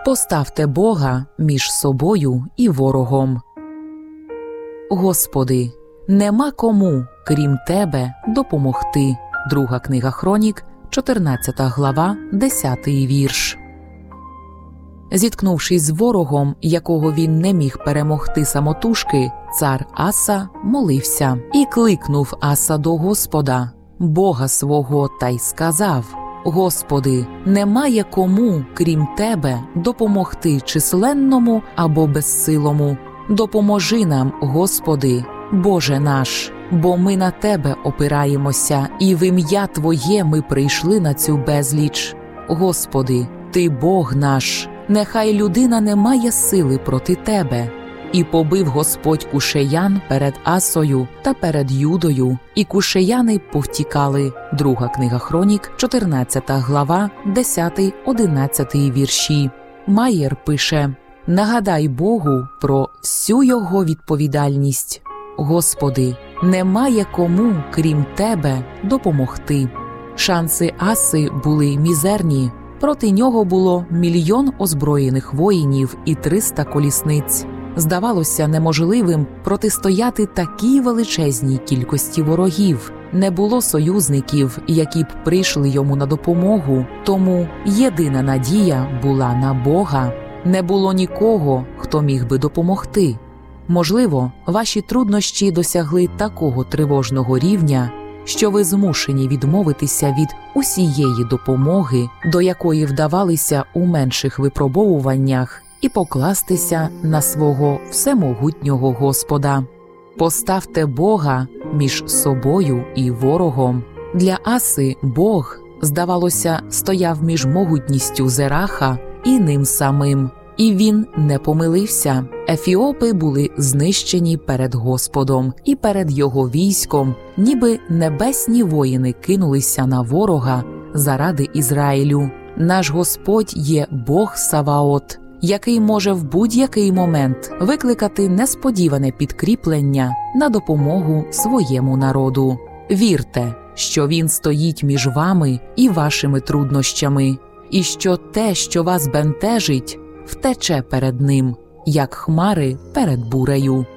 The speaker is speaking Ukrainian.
Поставте Бога між собою і ворогом. Господи, нема кому, крім Тебе, допомогти. Друга книга Хронік, 14 глава, 10 вірш. Зіткнувшись з ворогом, якого він не міг перемогти самотужки, цар Аса молився і кликнув Аса до Господа, Бога свого, та й сказав: «Господи, немає кому, крім Тебе, допомогти численному або безсилому. Допоможи нам, Господи, Боже наш, бо ми на Тебе опираємося, і в ім'я Твоє ми прийшли на цю безліч. Господи, Ти Бог наш, нехай людина не має сили проти Тебе». І побив Господь кушеян перед Асою та перед Юдою, і кушеяни повтікали. Друга книга Хронік, 14 глава, 10-11 вірші. Майєр пише: «Нагадай Богу про всю його відповідальність. Господи, немає кому, крім Тебе, допомогти». Шанси Аси були мізерні. Проти нього було 1 мільйон озброєних воїнів і 300 колісниць. Здавалося неможливим протистояти такій величезній кількості ворогів. Не було союзників, які б прийшли йому на допомогу, тому єдина надія була на Бога. Не було нікого, хто міг би допомогти. Можливо, ваші труднощі досягли такого тривожного рівня, що ви змушені відмовитися від усієї допомоги, до якої вдавалися у менших випробовуваннях, і покластися на свого всемогутнього Господа. Поставте Бога між собою і ворогом. Для Аси Бог, здавалося, стояв між могутністю Зераха і ним самим. І він не помилився. Ефіопи були знищені перед Господом і перед його військом, ніби небесні воїни кинулися на ворога заради Ізраїлю. Наш Господь є Бог Саваот, який може в будь-який момент викликати несподіване підкріплення на допомогу своєму народу. Вірте, що Він стоїть між вами і вашими труднощами, і що те, що вас бентежить, втече перед Ним, як хмари перед бурею.